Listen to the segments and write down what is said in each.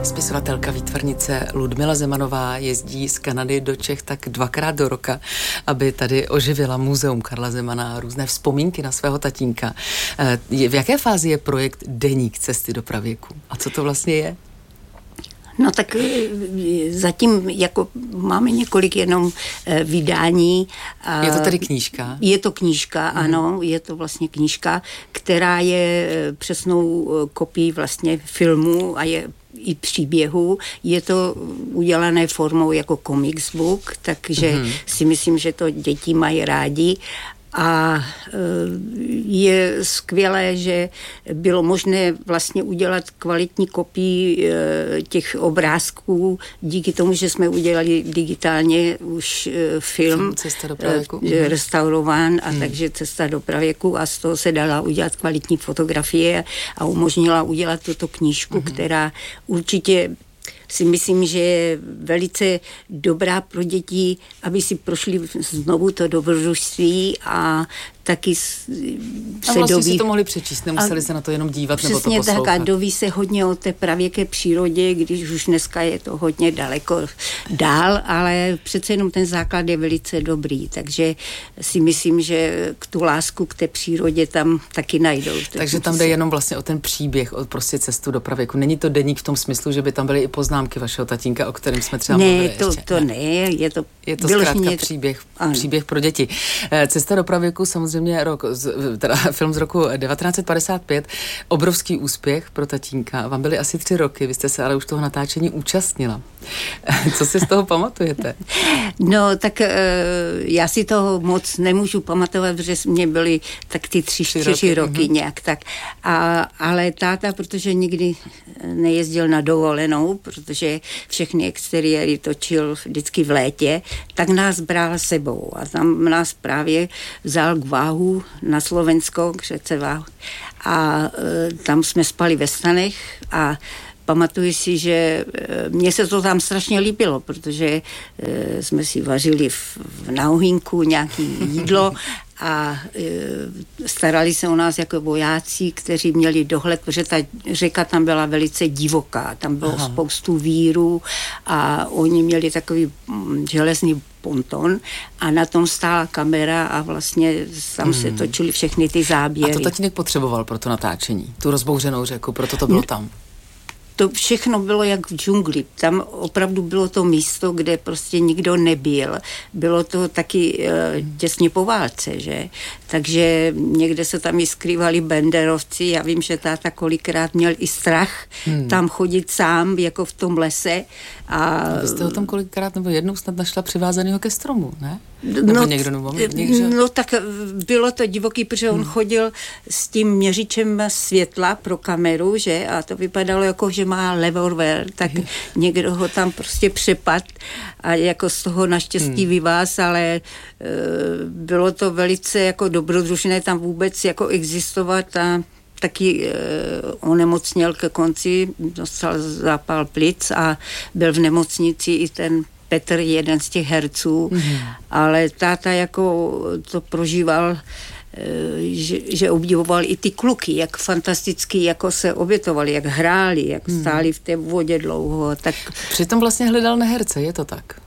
Spisovatelka výtvarnice Ludmila Zemanová jezdí z Kanady do Čech tak 2krát do roka, aby tady oživila muzeum Karla Zemana a různé vzpomínky na svého tatínka. V jaké fázi je projekt Deník cesty do pravěku? A co to vlastně je? No tak zatím jako máme několik jenom vydání. Je to tedy knížka? Je to knížka, ano, je to vlastně knížka, která je přesnou kopií vlastně filmu a je i příběhu. Je to udělané formou jako comics book, takže si myslím, že to děti mají rádi. A je skvělé, že bylo možné vlastně udělat kvalitní kopii těch obrázků díky tomu, že jsme udělali digitálně už film Cesta do pravěku. Restaurován a takže Cesta do pravěku a z toho se dala udělat kvalitní fotografie a umožnila udělat tuto knížku, která určitě si myslím, že je velice dobrá pro děti, aby si prošli znovu to dobrodružství a taky se vlastně si to mohli přečíst, nemuseli se na to jenom dívat nebo to poslouchat. Přesně tak a doví se hodně o té pravěké přírodě, když už dneska je to hodně daleko dál, ale přece jenom ten základ je velice dobrý, takže si myslím, že tu lásku k té přírodě tam taky najdou. Takže tam jde jenom vlastně o ten příběh, o prostě cestu do pravěku. Není to deník v tom smyslu, že by tam byly i poznámky vašeho tatínka, o kterém jsme třeba mluvili ještě. Je to zkrátka příběh pro děti. Cesta do pravěku samozřejmě film z roku 1955, obrovský úspěch pro tatínka. Vám byly asi 3 roky, vy jste se ale už toho natáčení účastnila. Co si z toho pamatujete? No, tak já si toho moc nemůžu pamatovat, protože mě byly tak ty 3-4 roky nějak tak. Ale táta, protože nikdy nejezdil na dovolenou, protože všechny exteriéry točil vždycky v létě, tak nás bral sebou a tam nás právě vzal k Váhu na Slovensko, k řece Váhu. A tam jsme spali ve stanech a pamatuju si, že mně se to tam strašně líbilo, protože jsme si vařili na ohýnku nějaké jídlo a starali se o nás jako vojáci, kteří měli dohled, protože ta řeka tam byla velice divoká, tam bylo spoustu vírů a oni měli takový železný ponton a na tom stála kamera a vlastně tam se točily všechny ty záběry. A to tatínek potřeboval pro to natáčení, tu rozbouřenou řeku, proto to bylo tam. To všechno bylo jak v džungli. Tam opravdu bylo to místo, kde prostě nikdo nebyl. Bylo to taky těsně po válce, že? Takže někde se tam i skrývali banderovci. Já vím, že táta kolikrát měl i strach tam chodit sám, jako v tom lese. A vy jste ho tam kolikrát nebo jednou snad našla přivázanýho ke stromu, ne? No tak bylo to divoký, protože on chodil s tím měřičem světla pro kameru, že? A to vypadalo jako, že má revolver, tak někdo ho tam prostě přepad a jako z toho naštěstí vyváz, ale bylo to velice jako dobrodružné tam vůbec jako existovat a taky onemocněl ke konci, dostal zápal plic a byl v nemocnici i ten Petr, jeden z těch herců, ale táta jako to prožíval, že obdivoval i ty kluky, jak fantasticky jako se obětovali, jak hráli, jak stáli v té vodě dlouho. Tak přitom vlastně hledal neherce, je to tak?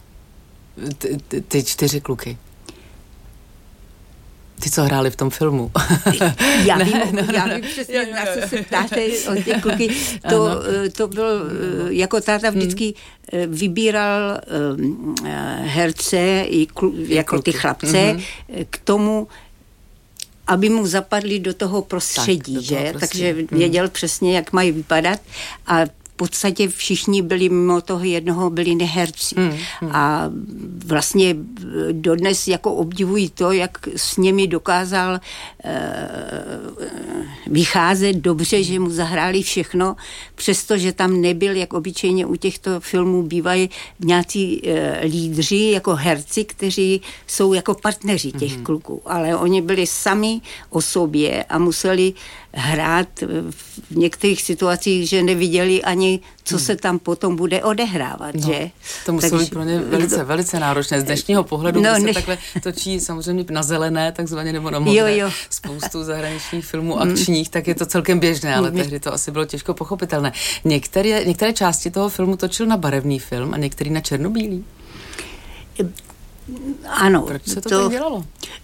Ty 4 kluky. Ty, co hráli v tom filmu. Já vím přesně, na co se ptáte o těch kluky. To byl, jako táta vždycky vybíral herce, jako ty chlapce, k tomu, aby mu zapadli do toho prostředí, že? Takže věděl přesně, jak mají vypadat a v podstatě všichni byli mimo toho jednoho, byli neherci. A vlastně dodnes jako obdivují to, jak s nimi dokázal vycházet dobře, že mu zahráli všechno, přestože tam nebyl, jak obyčejně u těchto filmů bývají nějací lídři, jako herci, kteří jsou jako partneři těch kluků. Ale oni byli sami o sobě a museli hrát v některých situacích, že neviděli ani, co se tam potom bude odehrávat, že? To muselo být pro ně velice, velice náročné. Z dnešního pohledu, když se takhle točí samozřejmě na zelené, takzvaně, nebo na modré, spoustu zahraničních filmů akčních, tak je to celkem běžné, ale tehdy to asi bylo těžko pochopitelné. Některé části toho filmu točil na barevný film a některý na černobílý. Ano. Proč se to tak dělalo?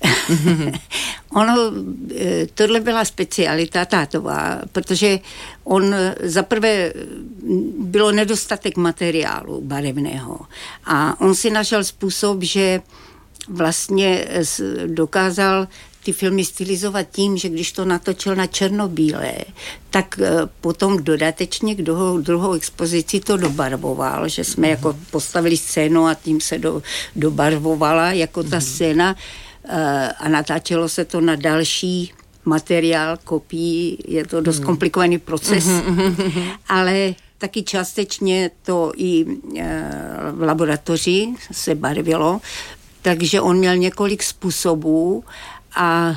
Tohle byla specialita tátová, protože zaprvé bylo nedostatek materiálu barevného a on si našel způsob, že vlastně dokázal ty filmy stylizovat tím, že když to natočil na černobílé, tak potom dodatečně k druhou expozici to dobarvoval, že jsme jako postavili scénu a tím se dobarvovala jako ta scéna a natáčelo se to na další materiál, kopií, je to dost komplikovaný proces, ale taky částečně to i v laboratoři se barvilo, takže on měl několik způsobů a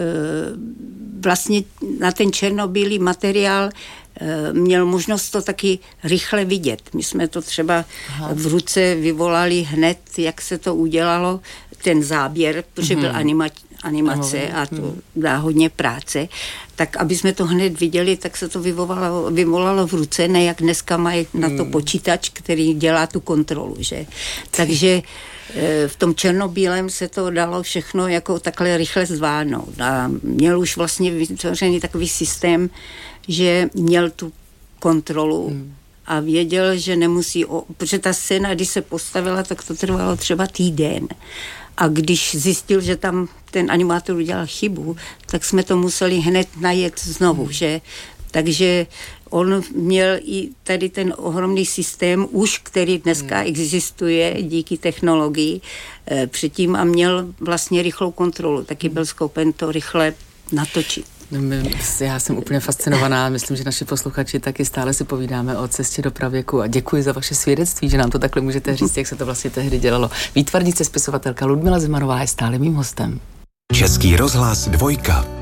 vlastně na ten černobílý materiál měl možnost to taky rychle vidět. My jsme to třeba v ruce vyvolali hned, jak se to udělalo, ten záběr, protože byl animace a to dá hodně práce, tak aby jsme to hned viděli, tak se to vyvolalo v ruce, ne jak dneska mají na to počítač, který dělá tu kontrolu, že? Takže v tom černobílém se to dalo všechno jako takhle rychle zvládnout. A měl už vlastně vytvořený takový systém, že měl tu kontrolu a věděl, že nemusí, protože ta scéna, když se postavila, tak to trvalo třeba týden. A když zjistil, že tam ten animátor udělal chybu, tak jsme to museli hned najet znovu, že? Takže on měl i tady ten ohromný systém už, který dneska existuje díky technologii předtím a měl vlastně rychlou kontrolu. Taky byl schopen to rychle natočit. Já jsem úplně fascinovaná, myslím, že naši posluchači taky stále si povídáme o cestě do pravěku a děkuji za vaše svědectví, že nám to takhle můžete říct, jak se to vlastně tehdy dělalo. Výtvarnice, spisovatelka Ludmila Zemarová je stále mým hostem. Český rozhlas 2.